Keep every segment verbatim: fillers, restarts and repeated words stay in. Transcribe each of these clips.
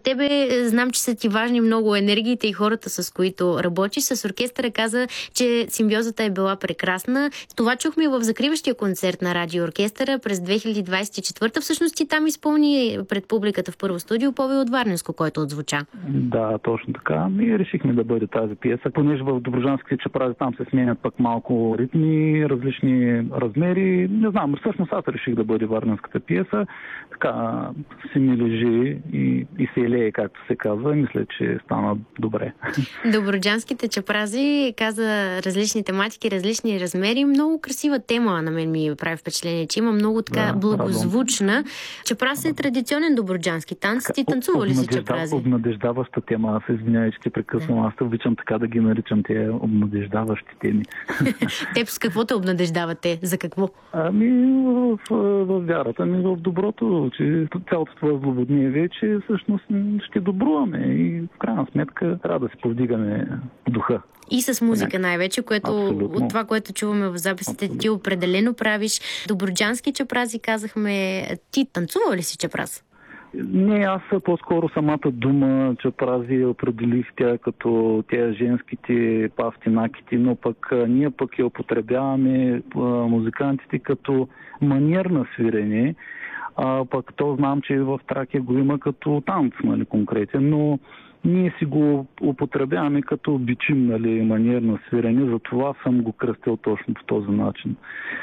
тебе знам, че са ти важни много енергиите и хората, с които работиш. С оркестъра каза, че симбиозата е била прекрасна. Това чухме в закриващия концерт на Радио Оркестъра през две хиляди двадесет и четвърта. Всъщност ти там изпълни пред публиката в първо студио Повей от Варненско, който отзвуча. Да, точно така. Ние решихме да бъде тази пиеса, понеже в Добруджанските чапрази там се сменят пък малко ритми, различни размери. Не знам, всъщност аз реших да бъде варненската пиеса. Така си ми лежи и, и се елее, както се казва. Мисля, че стана добре. Добруджанските чапрази, каза различни тематики, различни размери. Много красива тема на мен ми прави впечатление, че има много така да, благозвучна. Чапраз е традиционен добруджански танц. Ти танцува ли си чапрази? Обнадеждаваща тема. Аз извинявай, че ти прекъсвам. Да. Аз те обичам така да ги наричам тези обнадеждаващи теми. Теб с какво те обнадеждавате? За какво? Ами в, в, в вярата ми, в доброто, че цялото това злободние вече всъщност ще добруваме и в крайна сметка трябва да си повдигаме духа. И с музика най-вече, което абсолютно. От това, което чуваме в записите, абсолютно. Ти определено правиш. Добруджански чапрази казахме. Ти танцува ли си чапраз? Не, аз по-скоро самата дума чапрази определих тя като тези женските павтинаките, но пък ние пък я употребяваме музикантите като маниер на свирене. А, пък то знам, че в Тракия го има като танц, нали, конкретен, но ние си го употребяваме като бичим, нали, маниер на свирене, затова съм го кръстил точно по този начин.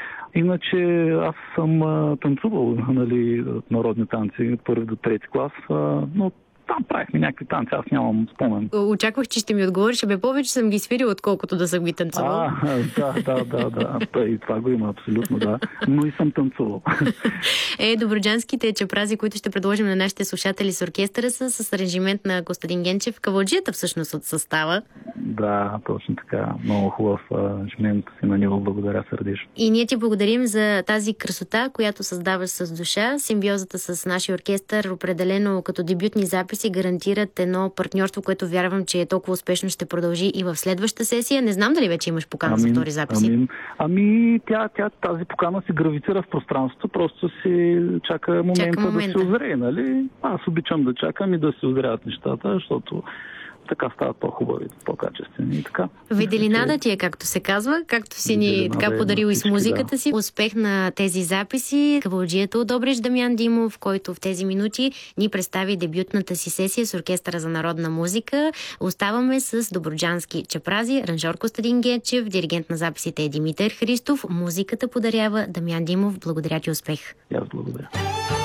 Иначе аз съм а, танцувал, нали, народни танци от първи до трети клас, а, но там правихме някакви танци, аз нямам спомен. Очаквах, че ще ми отговориш, абе повече съм ги свирил, отколкото да съм ги танцувал. А, да, да, да, да. И това го има абсолютно, да. Но и съм танцувал. Е, добруджанските чапрази, които ще предложим на нашите слушатели с оркестъра, са с аранжимент на Костадин Генчев. Кавалджията всъщност от състава. Да, точно така. Много хубав аранжимент и на него благодаря сърдечно. И ние ти благодарим за тази красота, която създаваш с душа. Симбиозата с нашия оркестър, определено като дебютни записи, гарантират едно партньорство, което вярвам, че е толкова успешно ще продължи и в следваща сесия. Не знам дали вече имаш покана амин, за втори записи. Амин. Ами тя, тя, тази покана се гравитира в пространството, просто се чака момента, чака момента. Да се озрее, нали? Аз обичам да чакам и да се озреят нещата, защото така стават по-хубави, по-качествени и така. Виделината ти е, както се казва, както си ни така подарил и с музиката да. Си. Успех на тези записи. Кавалджията от Добрич Дамян Димов, който в тези минути ни представи дебютната си сесия с Оркестъра за народна музика. Оставаме с добруджански чапрази. Аранжор Костадин Генчев, диригент на записите е Димитър Христов. Музиката подарява Дамян Димов. Благодаря ти, успех. Аз благодаря.